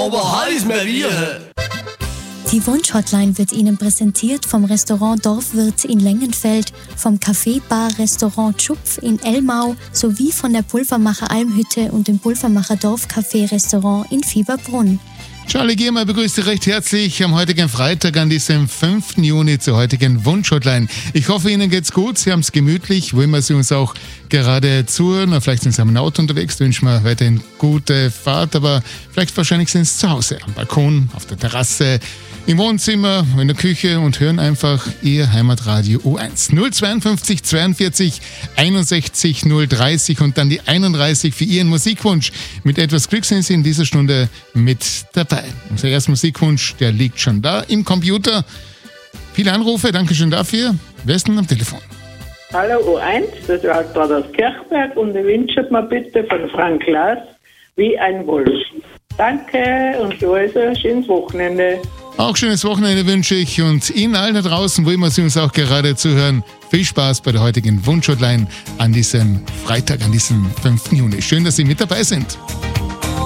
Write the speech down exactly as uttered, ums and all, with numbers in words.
aber heiß mehr wir. Die Wunschhotline wird Ihnen präsentiert vom Restaurant Dorfwirt in Lengenfeld, vom Café Bar Restaurant Schupf in Elmau sowie von der Pulvermacher Almhütte und dem Pulvermacher Dorfcafé Restaurant in Fieberbrunn. Charlie Giermeier begrüßt Sie recht herzlich am heutigen Freitag, an diesem fünften Juni zur heutigen Wunschhotline. Ich hoffe, Ihnen geht's gut, Sie haben es gemütlich, wollen wir Sie uns auch gerade zuhören, oder vielleicht sind Sie am Auto unterwegs, wünschen wir weiterhin gute Fahrt, aber vielleicht wahrscheinlich sind Sie zu Hause, am Balkon, auf der Terrasse, im Wohnzimmer, in der Küche und hören einfach Ihr Heimatradio U eins. null zweiundfünfzig zweiundvierzig einundsechzig null dreißig und dann die einunddreißig für Ihren Musikwunsch. Mit etwas Glück sind Sie in dieser Stunde mit dabei. Unser erster Musikwunsch, der liegt schon da im Computer. Viele Anrufe, danke schön dafür. Wer ist denn am Telefon? Hallo U eins, das ist Altbad aus Kirchberg und ich wünsche mir bitte von Frank Klaas Wie ein Wolf. Danke und also ein schönes Wochenende. Auch schönes Wochenende wünsche ich und Ihnen allen da draußen, wo immer Sie uns auch gerade zuhören, viel Spaß bei der heutigen Wunschhotline an diesem Freitag, an diesem fünften Juni. Schön, dass Sie mit dabei sind.